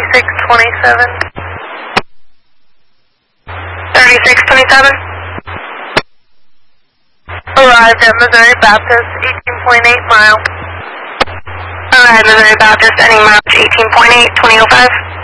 3627. 3627. Arrived at Missouri Baptist, 18.8 mile. Alright, Missouri Baptist, ending mileage 18.8, 2005.